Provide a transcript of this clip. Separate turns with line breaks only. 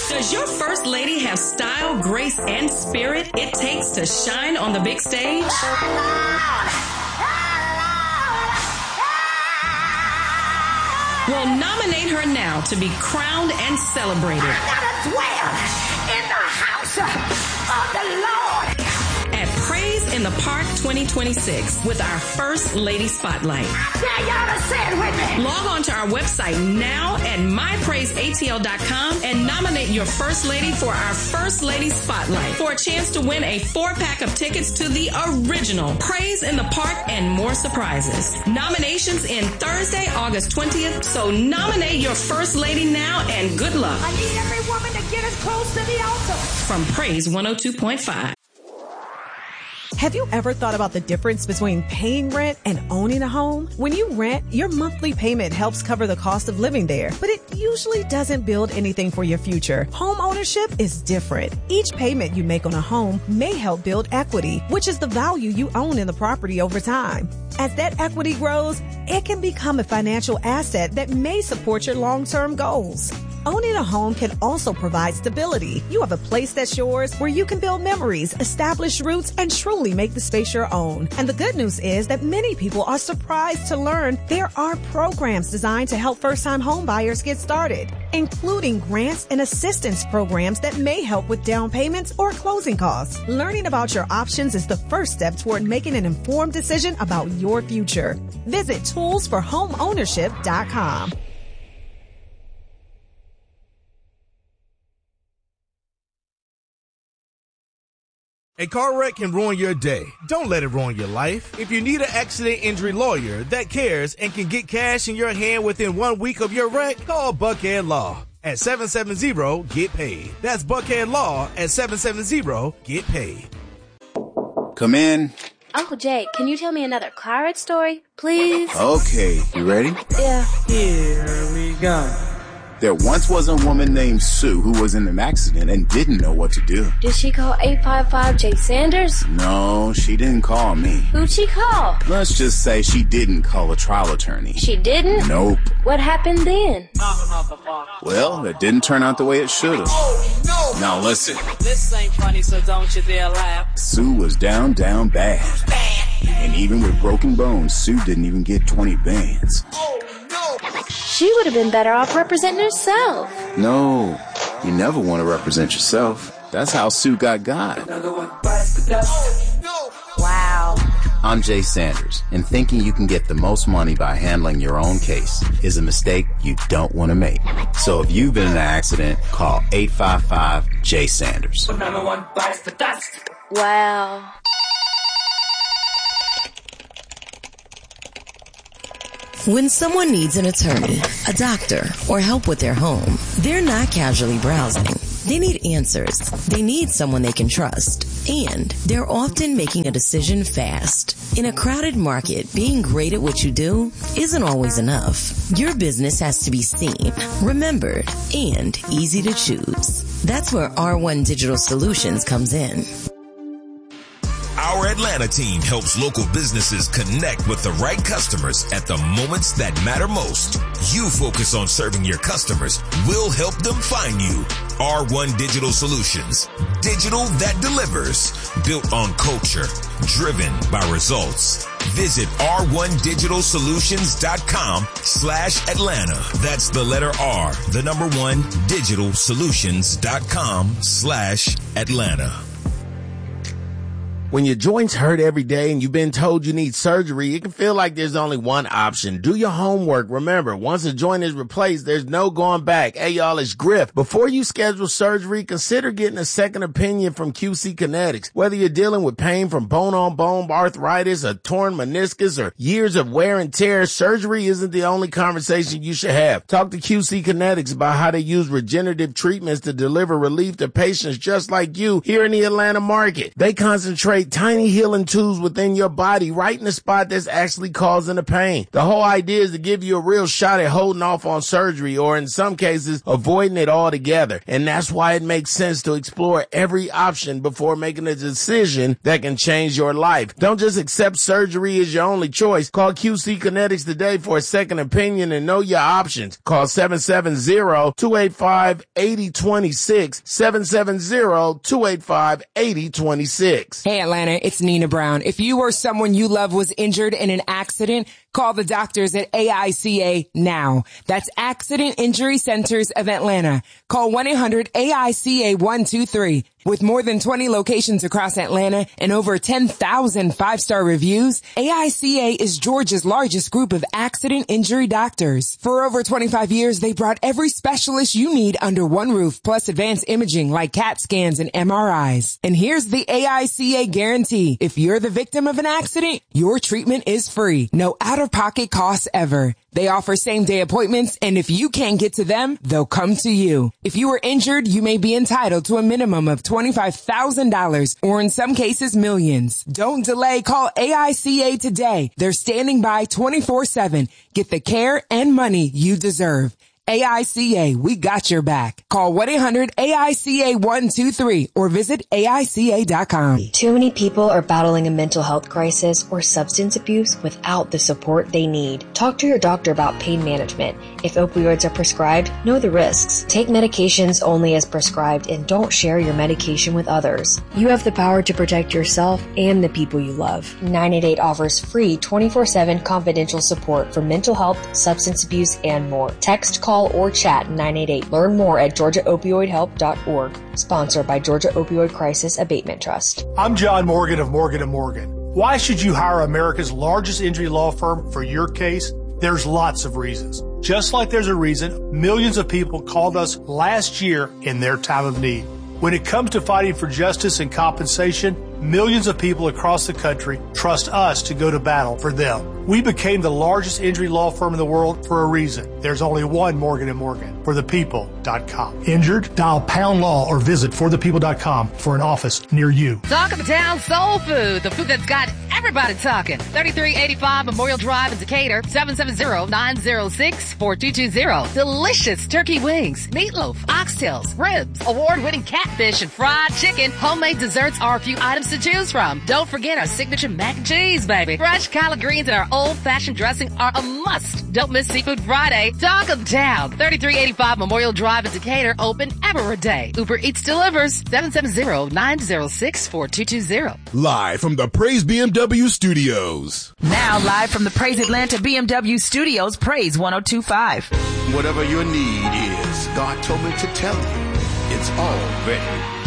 Does your first lady have style, grace, and spirit it takes to shine on the big stage? Well, nominate her now to be crowned and celebrated.
I gotta dwell in the house of the Lord.
At Praise in the Park 2026 with our First Lady Spotlight.
Now y'all to say it with me.
Log on to our website now at mypraiseatl.com and nominate your First Lady for our First Lady Spotlight for a chance to win a 4-pack of tickets to the original Praise in the Park and more surprises. Nominations in Thursday, August 20th, so nominate your First Lady now and good luck.
I need every woman to get as close to the altar.
From Praise 102.5.
Have you ever thought about the difference between paying rent and owning a home? When you rent, your monthly payment helps cover the cost of living there, but it usually doesn't build anything for your future. Home ownership is different. Each payment you make on a home may help build equity, which is the value you own in the property over time. As that equity grows, it can become a financial asset that may support your long-term goals. Owning a home can also provide stability. You have a place that's yours where you can build memories, establish roots, and truly make the space your own. And the good news is that many people are surprised to learn there are programs designed to help first-time home buyers get started, including grants and assistance programs that may help with down payments or closing costs. Learning about your options is the first step toward making an informed decision about your future. Visit toolsforhomeownership.com.
A car wreck can ruin your day. Don't let it ruin your life. If you need an accident injury lawyer that cares and can get cash in your hand within 1 week of your wreck, call Buckhead Law at 770-GET-PAID. That's Buckhead Law at 770-GET-PAID.
Come in.
Uncle Jake, can you tell me another pirate story, please?
Okay, you ready?
Yeah.
Here we go.
There once was a woman named Sue who was in an accident and didn't know what to do.
Did she call 855-J-Sanders?
No, she didn't call me.
Who'd she call?
Let's just say she didn't call a trial attorney.
She didn't?
Nope.
What happened then?
Well, it didn't turn out the way it should have.
Oh, no!
Now listen.
This ain't funny, so don't you dare laugh.
Sue was down bad. And even with broken bones, Sue didn't even get 20 bands.
Oh, no!
She would have been better off representing herself.
No, you never want to represent yourself. That's how Sue got God.
Oh, no!
Wow.
I'm Jay Sanders, and thinking you can get the most money by handling your own case is a mistake you don't want to make. So if you've been in an accident, call 855-J-Sanders.
Wow.
When someone needs an attorney, a doctor, or help with their home, they're not casually browsing. They need answers. They need someone they can trust. And they're often making a decision fast. In a crowded market, being great at what you do isn't always enough. Your business has to be seen, remembered, and easy to choose. That's where R1 Digital Solutions comes in.
Our Atlanta team helps local businesses connect with the right customers at the moments that matter most. You focus on serving your customers. We'll help them find you. R1 Digital Solutions. Digital that delivers. Built on culture. Driven by results. Visit r1digitalsolutions.com/Atlanta. That's the letter R, the number 1, digitalsolutions.com/Atlanta.
When your joints hurt every day and you've been told you need surgery, it can feel like there's only one option. Do your homework. Remember, once a joint is replaced, there's no going back. Hey, y'all, it's Griff. Before you schedule surgery, consider getting a second opinion from QC Kinetics. Whether you're dealing with pain from bone-on-bone arthritis, a torn meniscus, or years of wear and tear, surgery isn't the only conversation you should have. Talk to QC Kinetics about how they use regenerative treatments to deliver relief to patients just like you here in the Atlanta market. They concentrate penetrate tiny healing tools within your body right in the spot that's actually causing the pain. The whole idea is to give you a real shot at holding off on surgery, or in some cases, avoiding it altogether. And that's why it makes sense to explore every option before making a decision that can change your life. Don't just accept surgery as your only choice. Call QC Kinetics today for a second opinion and know your options. Call 770-285-8026. 770-285-8026.
Hey Atlanta, it's Nina Brown. If you or someone you love was injured in an accident, call the doctors at AICA now. That's Accident Injury Centers of Atlanta. Call 1-800-AICA-123. With more than 20 locations across Atlanta and over 10,000 five-star reviews, AICA is Georgia's largest group of accident injury doctors. For over 25 years, they brought every specialist you need under one roof, plus advanced imaging like CAT scans and MRIs. And here's the AICA guarantee. If you're the victim of an accident, your treatment is free. No out-of-pocket costs ever. They offer same-day appointments, and if you can't get to them, they'll come to you. If you were injured, you may be entitled to a minimum of $25,000, or in some cases, millions. Don't delay. Call AICA today. They're standing by 24/7. Get the care and money you deserve. AICA, we got your back. Call 1-800-AICA-123 or visit AICA.com.
Too many people are battling a mental health crisis or substance abuse without the support they need. Talk to your doctor about pain management. If opioids are prescribed, know the risks. Take medications only as prescribed and don't share your medication with others. You have the power to protect yourself and the people you love. 988 offers free 24/7 confidential support for mental health, substance abuse, and more. Text, call, or chat 988. Learn more at GeorgiaOpioidHelp.org. Sponsored by Georgia Opioid Crisis Abatement Trust.
I'm John Morgan of Morgan & Morgan. Why should you hire America's largest injury law firm for your case? There's lots of reasons. Just like there's a reason millions of people called us last year in their time of need. When it comes to fighting for justice and compensation, millions of people across the country trust us to go to battle for them. We became the largest injury law firm in the world for a reason. There's only one Morgan & Morgan, forthepeople.com. Injured? Dial #law or visit forthepeople.com for an office near you.
Talk of the town soul food, the food that's got everybody talking. 3385 Memorial Drive in Decatur, 770-906-4220. Delicious turkey wings, meatloaf, oxtails, ribs, award-winning catfish and fried chicken. Homemade desserts are a few items to choose from. Don't forget our signature mac and cheese, baby. Fresh collard greens and our old-fashioned dressing are a must. Don't miss Seafood Friday. Talk of the town, 3385 Memorial Drive in Decatur, open every day. Uber Eats delivers, 770-906-4220.
Live from the Praise BMW Studios.
Now live from the Praise Atlanta BMW Studios, Praise 102.5.
Whatever your need is, God told me to tell you, it's already